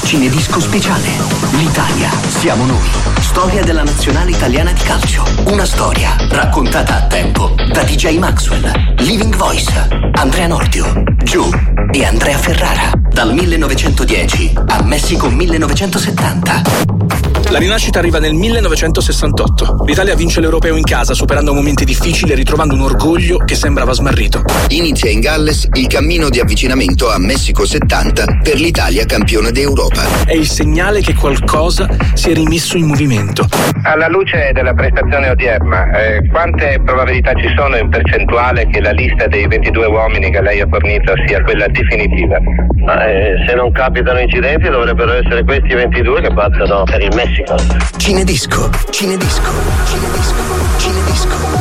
Cinedisco speciale. L'Italia siamo noi. Storia della nazionale italiana di calcio. Una storia raccontata a tempo da DJ Maxwell, Living Voice, Andrea Nordio, Giù e Andrea Ferrara. Dal 1910 a Messico 1970. La rinascita arriva nel 1968. L'Italia vince l'Europeo in casa, superando momenti difficili e ritrovando un orgoglio che sembrava smarrito. Inizia in Galles il cammino di avvicinamento a Messico 70 per l'Italia campione d'Europa. È il segnale che qualcosa si è rimesso in movimento. Alla luce della prestazione odierna, quante probabilità ci sono in percentuale che la lista dei 22 uomini che lei ha fornito sia quella definitiva? Se non capitano incidenti dovrebbero essere questi 22 che battono per il Messico. Cinedisco, Cinedisco, Cinedisco, Cinedisco.